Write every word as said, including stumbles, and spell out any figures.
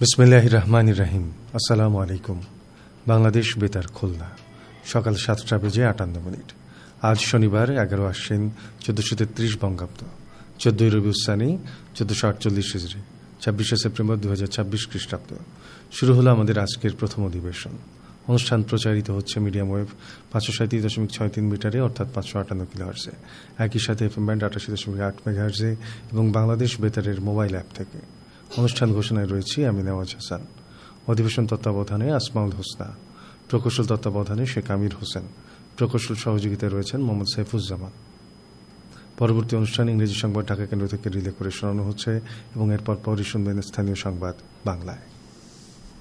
বিসমিল্লাহির রহমানির রহিম। আসসালামু আলাইকুম। বাংলাদেশ বেতার খুলনা, সকাল সাতটা বেজে আটান্ন মিনিট। আজ শনিবার এগারো আশ্বিন চোদ্দশো তেত্রিশ বঙ্গাব্দ, চোদ্দই রবিউসানি চোদ্দশো আটচল্লিশ হিজরি, ছাব্বিশে সেপ্টেম্বর দু হাজার ছাব্বিশ খ্রিস্টাব্দ। শুরু হলো আমাদের আজকের প্রথম অধিবেশন। অনুষ্ঠান প্রচারিত হচ্ছে মিডিয়াম ওয়েভ পাঁচশো সাঁত্রিশ দশমিক ছয় তিন মিটারে, অর্থাৎ পাঁচশো আটান্ন কিলোহার্জে, একই সাথে এফ এম ব্যান্ড আটাশি দশমিক আট মেগাহার্জে এবং বাংলাদেশ বেতারের মোবাইল অ্যাপ থেকে। অনুষ্ঠান ঘোষণায় রয়েছি আমি নেওয়াজ হাসান। অধিবেশন তত্ত্বাবধানে আসমাউল হোসনা, প্রকৌশল তত্ত্বাবধানে শেখ আমির হোসেন, প্রকৌশল সহযোগিতায় রয়েছেন মোহাম্মদ সাইফুজ্জামান। পরবর্তী অনুষ্ঠান ইংরেজি সংবাদ ঢাকা কেন্দ্র থেকে রিলে করে শোনানো হচ্ছে এবং এরপর পরই শুনবেন স্থানীয় সংবাদ বাংলায়।